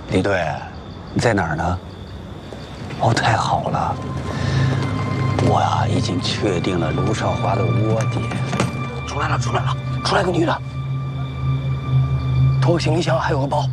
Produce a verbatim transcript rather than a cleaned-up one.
李队，你在哪儿呢？哦，太好了，我呀已经确定了卢少华的窝点。 出来了，出来了，出来个女的，拖个行李箱，还有个包。